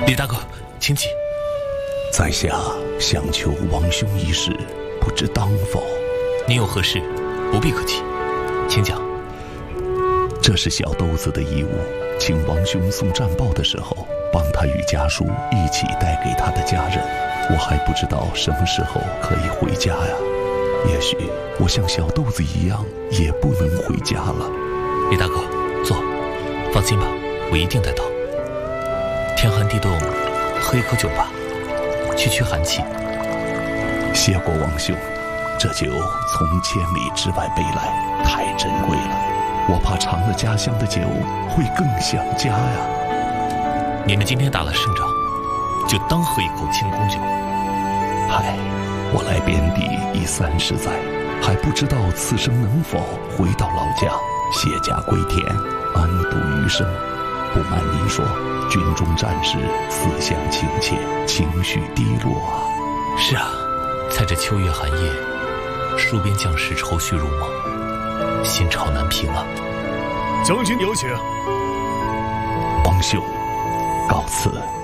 李大哥，请起。 在下想求王兄一事，不知当否？ 您有何事，不必客气，请讲。 这是小豆子的遗物，请王兄送战报的时候，帮他与家书一起带给他的家人。我还不知道什么时候可以回家呀。也许我像小豆子一样，也不能回家了。 李大哥，坐，放心吧，我一定带到。天寒地冻，喝一口酒吧，驱寒气。 谢过王兄，这酒从千里之外背来，太珍贵了。我怕尝了家乡的酒，会更想家呀。 你们今天打了胜仗，就当喝一口清宫酒。 嗨，我来边地已30载，还不知道此生能否回到老家，卸甲归田，安度余生。不瞒您说，军中战士思乡情切，情绪低落啊。 是啊，在这秋月寒夜，戍边将士愁绪如梦，心潮难平啊。 将军有请。 王兄，告辞。